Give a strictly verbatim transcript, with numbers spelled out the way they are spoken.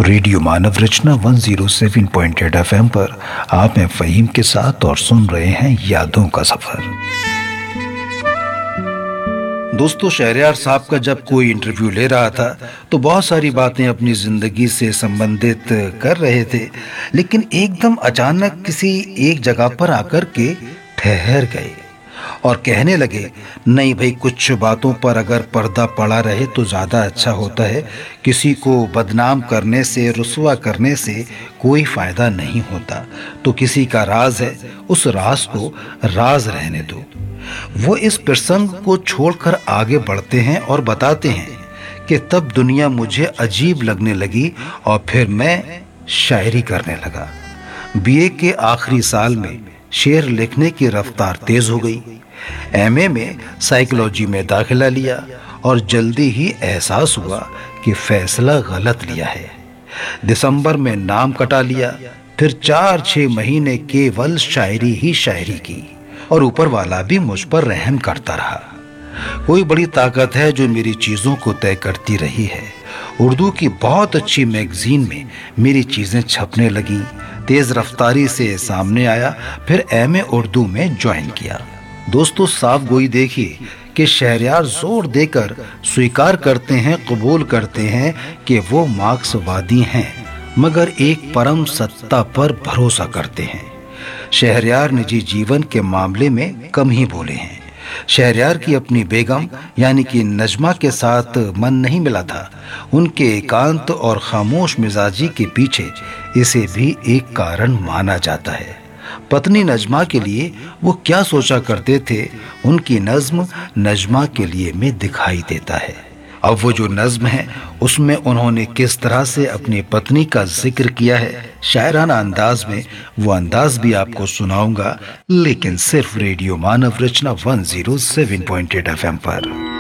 Radio मानव रचना एक सौ सात पॉइंट आठ एफ एम पर आप हैं फ़हीम के साथ और सुन रहे हैं यादों का सफर। दोस्तों, शहरयार साहब का जब कोई इंटरव्यू ले रहा था तो बहुत सारी बातें अपनी जिंदगी से संबंधित कर रहे थे, लेकिन एकदम अचानक किसी एक जगह पर आकर के ठहर गए और कहने लगे, नहीं भाई, कुछ बातों पर अगर पर्दा पड़ा रहे तो ज़्यादा अच्छा होता है। किसी को बदनाम करने से, रुसवा करने से कोई फ़ायदा नहीं होता। तो किसी का राज है, उस राज को राज रहने दो। वो इस प्रसंग को छोड़कर आगे बढ़ते हैं और बताते हैं कि तब दुनिया मुझे अजीब लगने लगी और फिर मैं शायरी करने लगा। बीए के आखिरी साल में शेर लिखने की रफ्तार तेज हो गई। एमए में साइकोलॉजी में दाखिला लिया और जल्दी ही एहसास हुआ कि फैसला गलत लिया है। दिसंबर में नाम कटा लिया, फिर चार छह महीने केवल शायरी ही शायरी की और ऊपर वाला भी मुझ पर रहम करता रहा। कोई बड़ी ताकत है जो मेरी चीज़ों को तय करती रही है। उर्दू की बहुत अच्छी मैगजीन में मेरी चीज़ें छपने लगी। तेज़ रफ्तारी से सामने आया, फिर एमए उर्दू में ज्वाइन किया। दोस्तों, साफ गोई देखिए कि शहरयार जोर देकर स्वीकार करते हैं, कबूल करते हैं कि वो मार्क्सवादी हैं, मगर एक परम सत्ता पर भरोसा करते हैं। शहरयार निजी जीवन के मामले में कम ही बोले हैं। शहरयार की अपनी बेगम यानी कि नजमा के साथ मन नहीं मिला था। उनके एकांत और खामोश मिजाजी के पीछे इसे भी एक कारण माना जाता है। पत्नी नजमा के लिए वो क्या सोचा करते थे, उनकी नज्म नजमा के लिए में दिखाई देता है। अब वो जो नज्म है उसमें उन्होंने किस तरह से अपनी पत्नी का जिक्र किया है शायराना अंदाज में, वो अंदाज भी आपको सुनाऊंगा, लेकिन सिर्फ रेडियो मानव रचना एक सौ सात पॉइंट आठ एफ एम पर।